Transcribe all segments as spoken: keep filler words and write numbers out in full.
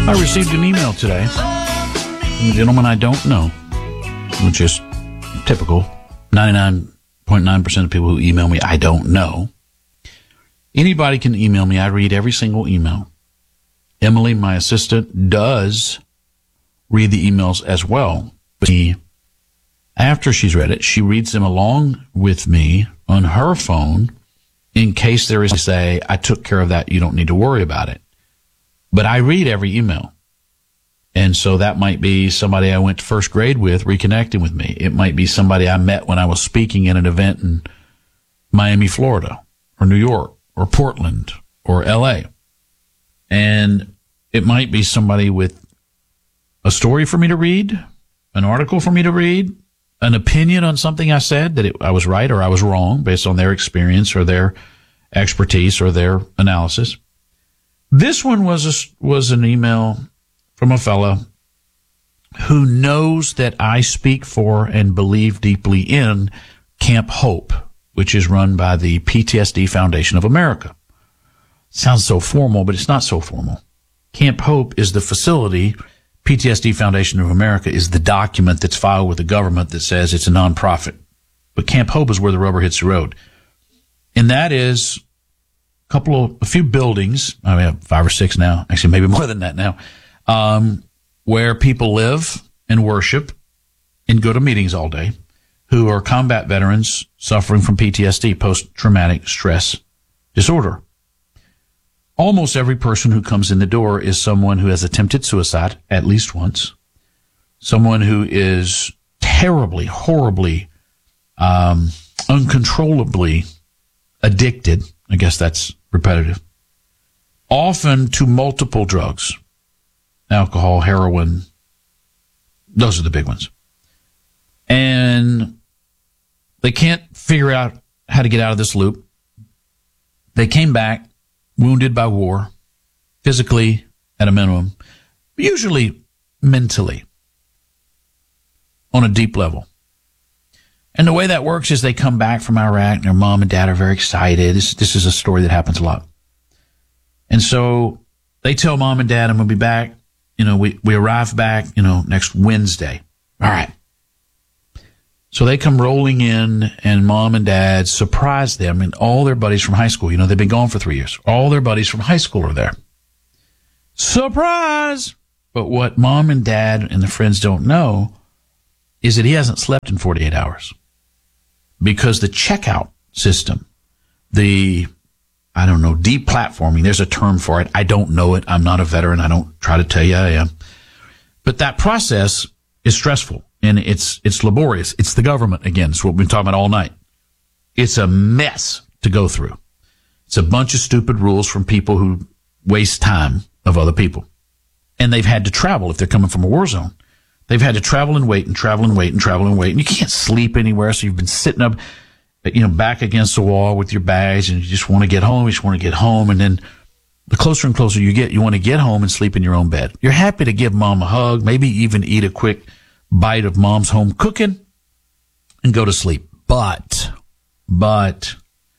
I received an email today from a gentleman I don't know, which is typical. ninety-nine point nine percent of people who email me, I don't know. Anybody can email me. I read every single email. Emily, my assistant, does read the emails as well. But she, after she's read it, she reads them along with me on her phone in case there is, say, I took care of that, you don't need to worry about it. But I read every email. And so that might be somebody I went to first grade with reconnecting with me. It might be somebody I met when I was speaking at an event in Miami, Florida, or New York, or Portland, or L A. And it might be somebody with a story for me to read, an article for me to read, an opinion on something I said that it, I was right or I was wrong based on their experience or their expertise or their analysis. This one was a, was an email from a fella who knows that I speak for and believe deeply in Camp Hope, which is run by the P T S D Foundation of America. Sounds so formal, but it's not so formal. Camp Hope is the facility. P T S D Foundation of America is the document that's filed with the government that says it's a nonprofit. But Camp Hope is where the rubber hits the road. And that is a couple of, a few buildings, I mean, five or six now, actually maybe more than that now, um, where people live and worship and go to meetings all day, who are combat veterans suffering from P T S D, post-traumatic stress disorder. Almost every person who comes in the door is someone who has attempted suicide at least once, someone who is terribly, horribly, um, uncontrollably addicted. I guess that's repetitive. Often to multiple drugs, alcohol, heroin. Those are the big ones. And they can't figure out how to get out of this loop. They came back wounded by war, physically at a minimum, usually mentally on a deep level. And the way that works is they come back from Iraq and their mom and dad are very excited. This, this is a story that happens a lot. And so they tell mom and dad, I'm going to be back. You know, we, we arrive back, you know, next Wednesday. All right. So they come rolling in, and mom and dad surprise them, and all their buddies from high school, you know, they've been gone for three years. All their buddies from high school are there. Surprise! But what mom and dad and the friends don't know is that he hasn't slept in forty-eight hours. Because the checkout system, the, I don't know, deplatforming, there's a term for it. I don't know it. I'm not a veteran. I don't try to tell you I am. But that process is stressful. And it's, it's laborious. It's the government. Again, it's what we've been talking about all night. It's a mess to go through. It's a bunch of stupid rules from people who waste time of other people. And they've had to travel if they're coming from a war zone. They've had to travel and wait and travel and wait and travel and wait. And you can't sleep anywhere. So you've been sitting up, you know, back against the wall with your bags, and you just want to get home. You just want to get home. And then the closer and closer you get, you want to get home and sleep in your own bed. You're happy to give mom a hug, maybe even eat a quick bite of mom's home cooking and go to sleep. But, but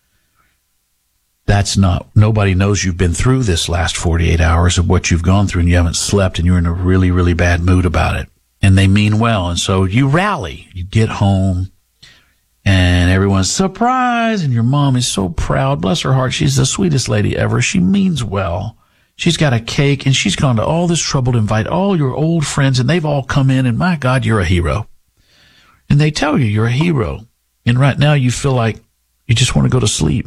that's not, nobody knows you've been through this last forty-eight hours of what you've gone through, and you haven't slept, and you're in a really, really bad mood about it. And they mean well. And so you rally, you get home, and everyone's surprised, and your mom is so proud. Bless her heart. She's the sweetest lady ever. She means well. She's got a cake, and she's gone to all this trouble to invite all your old friends, and they've all come in, and my God, you're a hero. And they tell you you're a hero. And right now you feel like you just want to go to sleep.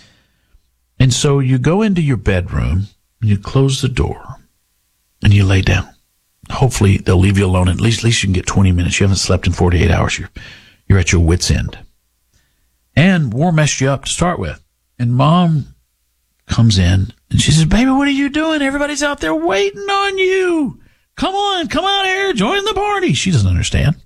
And so you go into your bedroom, and you close the door, and you lay down. Hopefully they'll leave you alone. At least, at least you can get twenty minutes. You haven't slept in forty-eight hours. You're, you're at your wit's end. And war messed you up to start with. And mom comes in, and she says, baby, what are you doing? Everybody's out there waiting on you. Come on, come out here, join the party. She doesn't understand.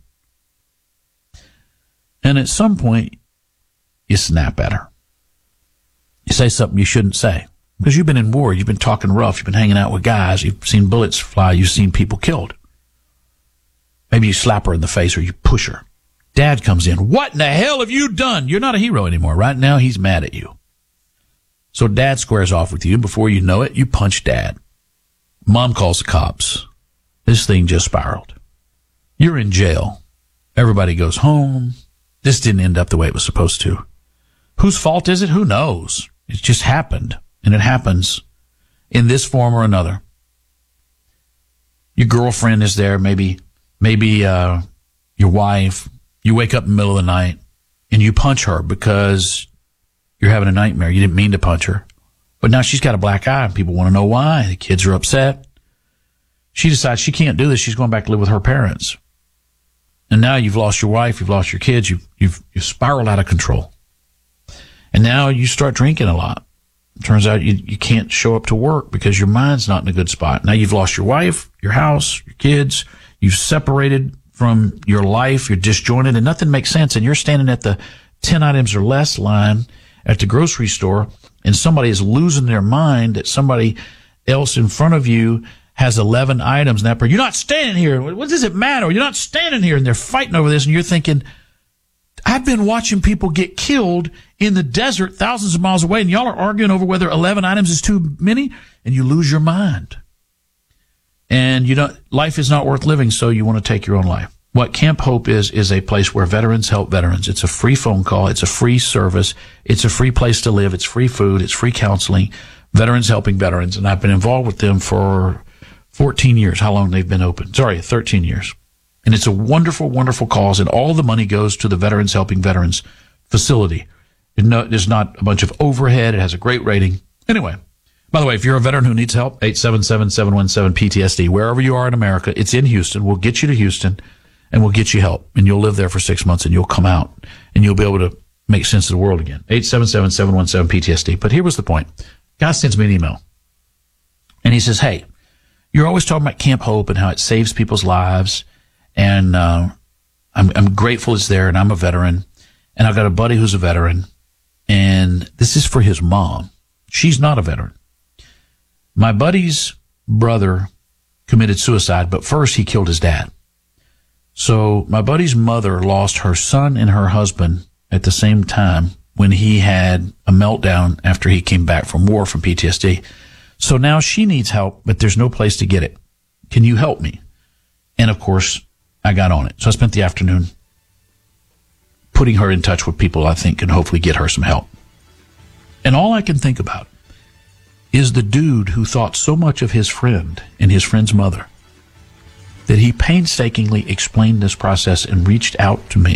And at some point, you snap at her. You say something you shouldn't say. Because you've been in war, you've been talking rough, you've been hanging out with guys, you've seen bullets fly, you've seen people killed. Maybe you slap her in the face or you push her. Dad comes in. What in the hell have you done? You're not a hero anymore. Right now, he's mad at you. So dad squares off with you. Before you know it, you punch dad. Mom calls the cops. This thing just spiraled. You're in jail. Everybody goes home. This didn't end up the way it was supposed to. Whose fault is it? Who knows? It just happened. And it happens in this form or another. Your girlfriend is there, maybe, maybe, uh, your wife. You wake up in the middle of the night and you punch her because you're having a nightmare. You didn't mean to punch her. But now she's got a black eye and people want to know why. The kids are upset. She decides she can't do this. She's going back to live with her parents. And now you've lost your wife, you've lost your kids, you've, you've, you've spiraled out of control. And now you start drinking a lot. It turns out you, you can't show up to work because your mind's not in a good spot. Now you've lost your wife, your house, your kids, you've separated from your life, you're disjointed, and nothing makes sense. And you're standing at the ten items or less line at the grocery store, and somebody is losing their mind that somebody else in front of you has eleven items. And that person, you're not standing here. What does it matter? You're not standing here. And they're fighting over this. And you're thinking, I've been watching people get killed in the desert thousands of miles away, and y'all are arguing over whether eleven items is too many, and you lose your mind. And you don't, life is not worth living, so you want to take your own life. What Camp Hope is, is a place where veterans help veterans. It's a free phone call. It's a free service. It's a free place to live. It's free food. It's free counseling. Veterans helping veterans. And I've been involved with them for fourteen years, how long they've been open. Sorry, thirteen years. And it's a wonderful, wonderful cause, and all the money goes to the Veterans Helping Veterans facility. There's not a bunch of overhead. It has a great rating. Anyway, by the way, if you're a veteran who needs help, eight seven seven, seven one seven, P T S D. Wherever you are in America, it's in Houston. We'll get you to Houston, and we'll get you help. And you'll live there for six months, and you'll come out, and you'll be able to make sense of the world again. eight seven seven, seven one seven, P T S D. But here was the point. Guy sends me an email, and he says, hey, you're always talking about Camp Hope and how it saves people's lives, and uh, I'm, I'm grateful it's there, and I'm a veteran, and I've got a buddy who's a veteran, and this is for his mom. She's not a veteran. My buddy's brother committed suicide, but first he killed his dad. So my buddy's mother lost her son and her husband at the same time when he had a meltdown after he came back from war from P T S D. So now she needs help, but there's no place to get it. Can you help me? And of course, I got on it. So I spent the afternoon putting her in touch with people I think can hopefully get her some help. And all I can think about is the dude who thought so much of his friend and his friend's mother that he painstakingly explained this process and reached out to me